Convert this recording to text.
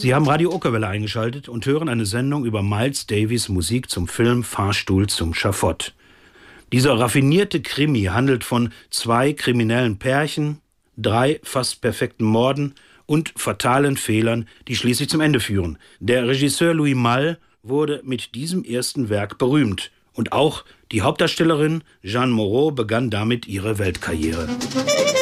Sie haben Radio Okerwelle eingeschaltet und hören eine Sendung über Miles Davis Musik zum Film Fahrstuhl zum Schafott. Dieser raffinierte Krimi handelt von 2 kriminellen Pärchen, 3 fast perfekten Morden und fatalen Fehlern, die schließlich zum Ende führen. Der Regisseur Louis Malle wurde mit diesem ersten Werk berühmt. Und auch die Hauptdarstellerin Jeanne Moreau begann damit ihre Weltkarriere.